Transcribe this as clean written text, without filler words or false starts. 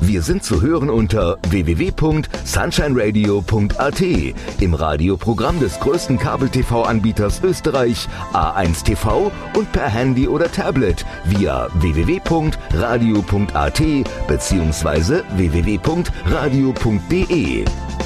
Wir sind zu hören unter www.sunshineradio.at, im Radioprogramm des größten Kabel-TV-Anbieters Österreich, A1 TV, und per Handy oder Tablet via www.radio.at bzw. www.radio.de.